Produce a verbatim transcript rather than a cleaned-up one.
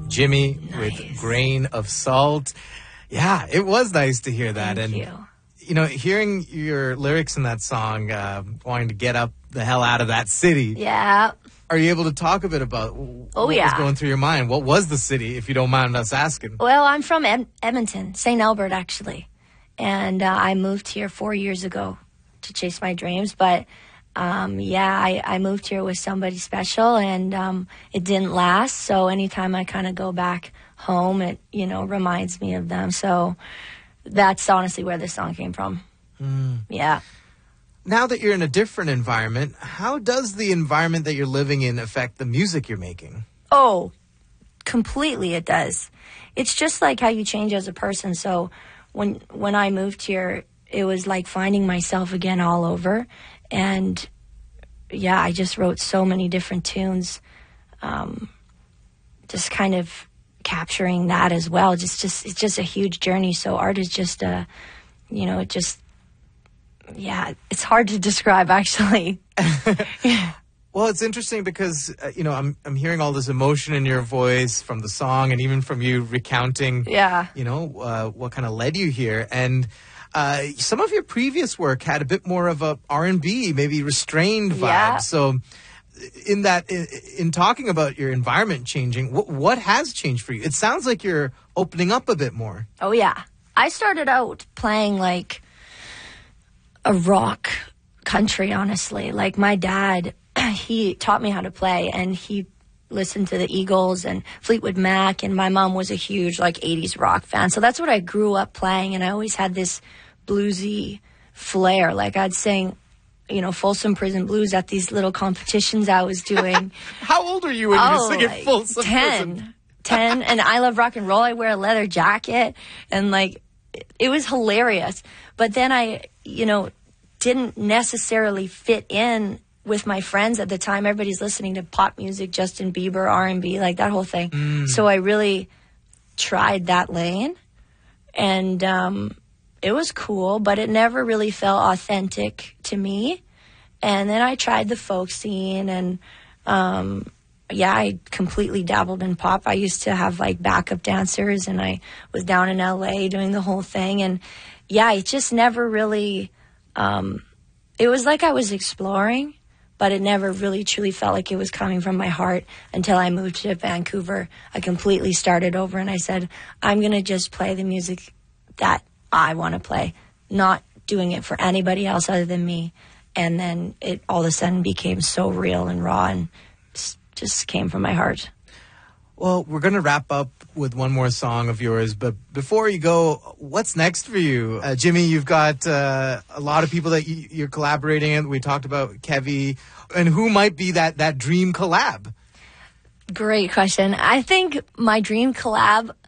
Jimmy Nice. with Grain of Salt. Yeah, it was nice to hear that. Thank and you. you know, hearing your lyrics in that song, uh, wanting to get up the hell out of that city. Yeah. Are you able to talk a bit about what Oh, yeah. was going through your mind? What was the city, if you don't mind us asking? Well, I'm from Ed- Edmonton, Saint Albert, actually. And uh, I moved here four years ago to chase my dreams. But, um, yeah, I, I moved here with somebody special, and um, it didn't last. So anytime I kind of go back home, it, you know, reminds me of them. So that's honestly where this song came from. Mm. Yeah. Now that you're in a different environment, how does the environment that you're living in affect the music you're making? Oh, completely it does. It's just like how you change as a person. So when when I moved here, it was like finding myself again all over. And yeah, I just wrote so many different tunes, um, just kind of capturing that as well. Just, just it's just a huge journey. So art is just a, you know, it just, yeah, it's hard to describe actually. Well, it's interesting because, uh, you know, I'm I'm hearing all this emotion in your voice from the song and even from you recounting, Yeah. you know, uh, what kind of led you here. And uh, some of your previous work had a bit more of a R and B, maybe restrained vibe. Yeah. So in that, in, in talking about your environment changing, what, what has changed for you? It sounds like you're opening up a bit more. Oh, yeah. I started out playing like a rock country, honestly. Like my dad, he taught me how to play, and he listened to the Eagles and Fleetwood Mac, and my mom was a huge like eighties rock fan. So that's what I grew up playing, and I always had this bluesy flair. Like I'd sing, you know, Folsom Prison Blues at these little competitions I was doing. How old are you when oh, you were singing like Folsom ten. Prison? ten, and I love rock and roll. I wear a leather jacket, and like it was hilarious. But then I, you know, didn't necessarily fit in with my friends at the time. Everybody's listening to pop music, Justin Bieber, R and B, like that whole thing. Mm. So I really tried that lane, and um, it was cool, but it never really felt authentic to me. And then I tried the folk scene, and um, yeah, I completely dabbled in pop. I used to have like backup dancers, and I was down in L A doing the whole thing. And yeah, it just never really, um, it was like I was exploring, but it never really truly felt like it was coming from my heart until I moved to Vancouver. I completely started over, and I said, I'm going to just play the music that I want to play, not doing it for anybody else other than me. And then it all of a sudden became so real and raw, and just came from my heart. Well, we're going to wrap up with one more song of yours, but before you go, what's next for you? Uh, Jimmy, you've got uh, a lot of people that you, you're collaborating with. We talked about Kevy, and who might be that, that dream collab? Great question. I think my dream collab